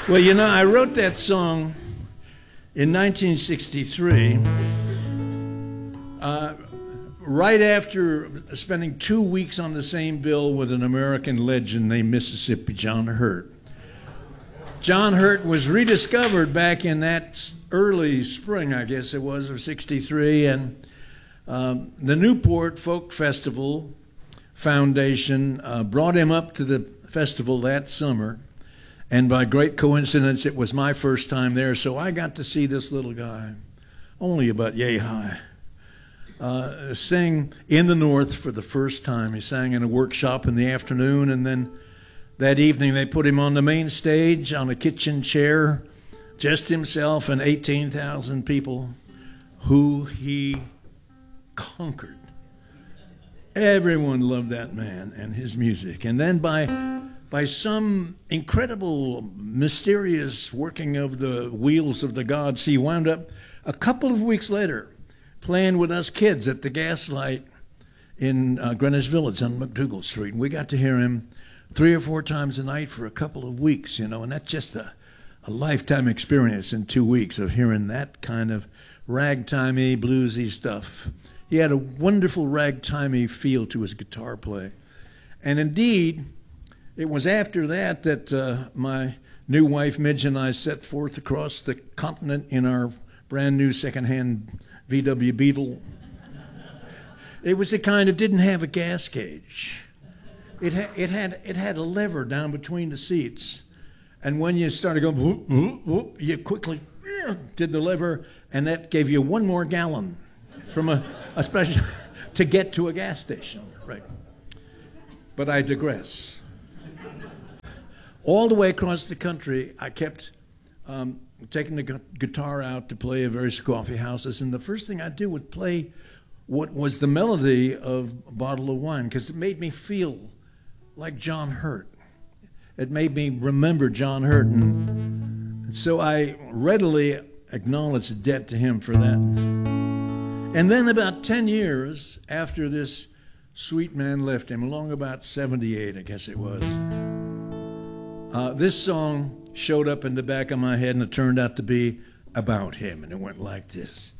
Well, you know, I wrote that song in 1963, right after spending 2 weeks on the same bill with an American legend named Mississippi John Hurt. John Hurt was rediscovered back in that early spring, I guess it was, of 63, and the Newport Folk Festival Foundation brought him up to the festival that summer. And by great coincidence, it was my first time there, so I got to see this little guy, only about yay high, sing in the North for the first time. He sang in a workshop in the afternoon, and then that evening they put him on the main stage on a kitchen chair, just himself and 18,000 people, who he conquered. Everyone loved that man and his music. And then by some incredible, mysterious working of the wheels of the gods, he wound up a couple of weeks later playing with us kids at the Gaslight in Greenwich Village on McDougal Street. And we got to hear him 3 or 4 times a night for a couple of weeks, you know, and that's just a lifetime experience in 2 weeks of hearing that kind of ragtimey, bluesy stuff. He had a wonderful ragtimey feel to his guitar play. And indeed, it was after that that my new wife, Midge, and I set forth across the continent in our brand new secondhand VW Beetle. It was the kind that didn't have a gas gauge. It had a lever down between the seats. And when you started going, whoop, whoop, whoop, you quickly did the lever, and that gave you 1 more gallon from a special to get to a gas station. Right. But I digress. All the way across the country, I kept taking the guitar out to play at various coffee houses, and the first thing I'd do would play what was the melody of a bottle of wine, because it made me feel like John Hurt. It made me remember John Hurt, and so I readily acknowledged a debt to him for that. And then about 10 years after this sweet man left him, along about 78, I guess it was, this song showed up in the back of my head, and it turned out to be about him, and it went like this.